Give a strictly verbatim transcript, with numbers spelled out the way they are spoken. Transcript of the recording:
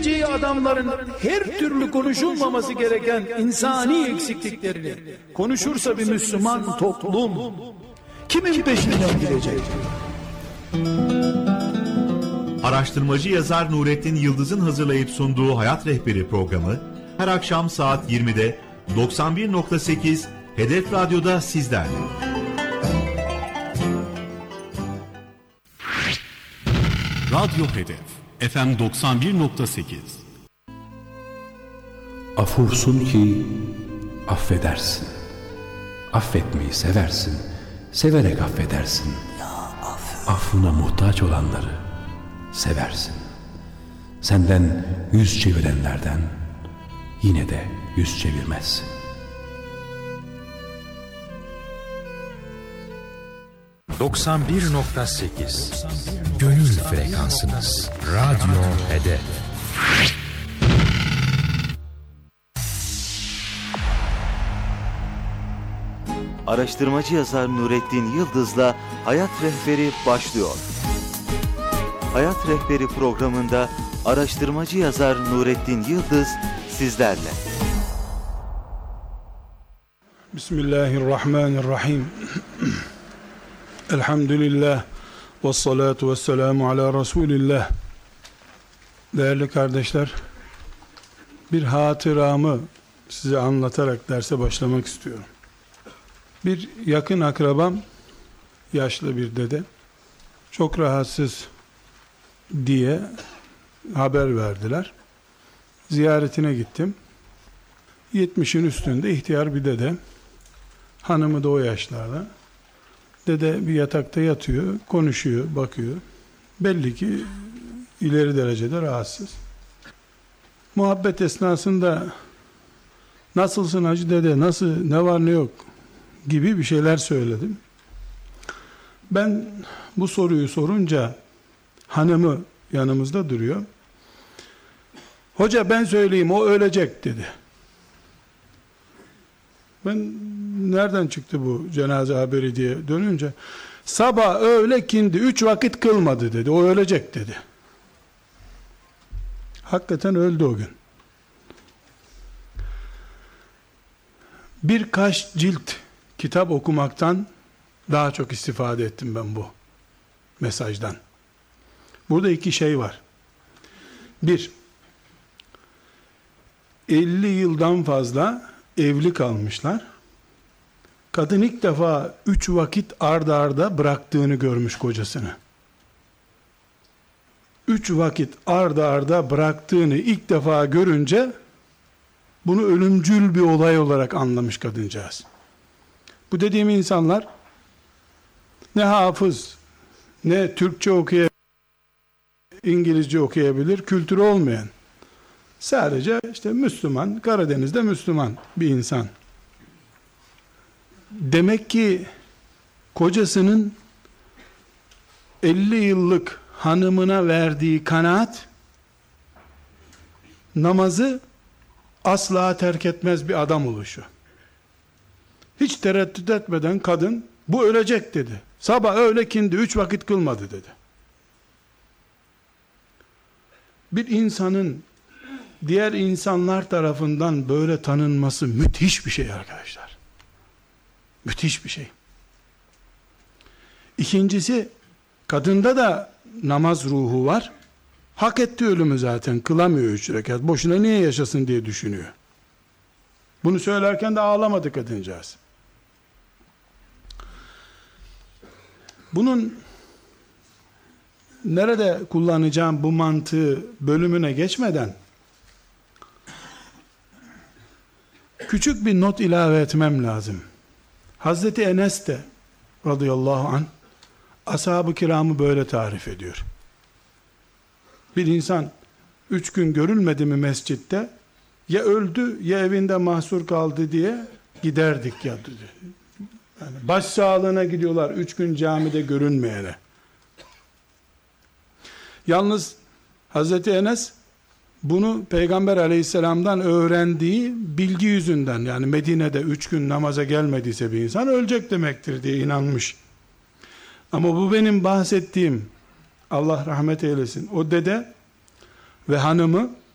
bileceği adamların her türlü konuşulmaması gereken insani eksikliklerini konuşursa bir Müslüman toplum kimin peşinden gidecek? Araştırmacı yazar Nurettin Yıldız'ın hazırlayıp sunduğu Hayat Rehberi programı her akşam saat yirmide doksan bir nokta sekiz Hedef Radyo'da sizlerle. Radyo Hedef F M doksan bir nokta sekiz. Afursun ki affedersin. Affetmeyi seversin. Severek affedersin. Affına muhtaç olanları seversin. Senden yüz çevirenlerden yine de yüz çevirmezsin. doksan bir nokta sekiz Gönül frekansınız. Radyo Hedef. Araştırmacı yazar Nurettin Yıldız'la Hayat Rehberi başlıyor. Hayat Rehberi programında araştırmacı yazar Nurettin Yıldız sizlerle. Bismillahirrahmanirrahim. Elhamdülillah ve salatu ve selamu ala Resulillah. Değerli kardeşler, bir hatıramı size anlatarak derse başlamak istiyorum. Bir yakın akrabam, yaşlı bir dede, çok rahatsız diye haber verdiler. Ziyaretine gittim. yetmişin üstünde ihtiyar bir dede. Hanımı da o yaşlarda. Dede bir yatakta yatıyor, konuşuyor, bakıyor. Belli ki ileri derecede rahatsız. Muhabbet esnasında nasılsın hacı dede, nasıl, ne var ne yok gibi bir şeyler söyledim. Ben bu soruyu sorunca hanımı yanımızda duruyor. Hoca ben söyleyeyim o ölecek dedi. Ben nereden çıktı bu cenaze haberi diye dönünce sabah öğle kindi üç vakit kılmadı dedi. O ölecek dedi. Hakikaten öldü o gün. Birkaç cilt kitap okumaktan daha çok istifade ettim ben bu mesajdan. Burada iki şey var. Bir, elli yıldan fazla evli kalmışlar. Kadın ilk defa üç vakit arda arda bıraktığını görmüş kocasını. Üç vakit arda arda bıraktığını ilk defa görünce bunu ölümcül bir olay olarak anlamış kadıncağız. Bu dediğim insanlar ne hafız, ne Türkçe okuyabilir, İngilizce okuyabilir, kültürü olmayan, sadece işte Müslüman, Karadeniz'de Müslüman bir insan. Demek ki kocasının elli yıllık hanımına verdiği kanaat, namazı asla terk etmez bir adam oluşu. Hiç tereddüt etmeden kadın, bu ölecek dedi. Sabah öğle kindi üç vakit kılmadı dedi. Bir insanın diğer insanlar tarafından böyle tanınması müthiş bir şey arkadaşlar. Müthiş bir şey. İkincisi, kadında da namaz ruhu var. Hak etti ölümü zaten. Kılamıyor üç rekat. Boşuna niye yaşasın diye düşünüyor. Bunu söylerken de ağlamadı kadıncağız. Bunun nerede kullanacağım bu mantığı bölümüne geçmeden küçük bir not ilave etmem lazım. Hazreti Enes de radıyallahu anh ashab-ı kiramı böyle tarif ediyor. Bir insan üç gün görülmedi mi mescitte, ya öldü ya evinde mahsur kaldı diye giderdik ya. Yani baş sağlığına gidiyorlar üç gün camide görünmeyene. Yalnız Hazreti Enes bunu Peygamber aleyhisselamdan öğrendiği bilgi yüzünden, yani Medine'de üç gün namaza gelmediyse bir insan ölecek demektir diye inanmış. Ama bu benim bahsettiğim, Allah rahmet eylesin, o dede ve hanımı